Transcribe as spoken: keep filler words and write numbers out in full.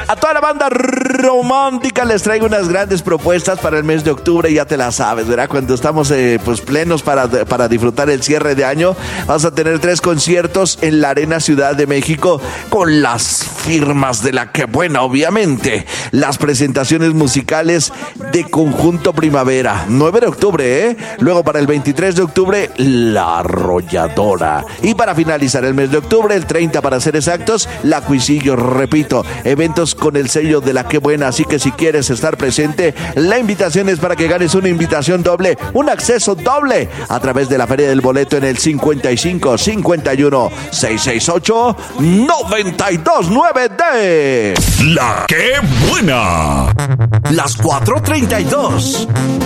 A toda la banda romántica les traigo unas grandes propuestas para el mes de octubre, ya te la sabes, ¿verdad? Cuando estamos eh, pues plenos para, para disfrutar el cierre de año, vas a tener tres conciertos en la Arena Ciudad de México con las firmas de La Que Buena, obviamente. Las presentaciones musicales de Conjunto Primavera, nueve de octubre, ¿eh? Luego para el veintitrés de octubre, La Arrolladora. Y para finalizar el mes de octubre, el treinta para ser exactos, La Cuisillo. Repito, eventos con el sello de La Que Buena, así que si quieres estar presente, la invitación es para que ganes una invitación doble, un acceso doble a través de la Feria del Boleto en el cincuenta y cinco, cincuenta y uno, seiscientos sesenta y ocho, noventa y dos nueve de La Que Buena. Las cuatro treinta y dos.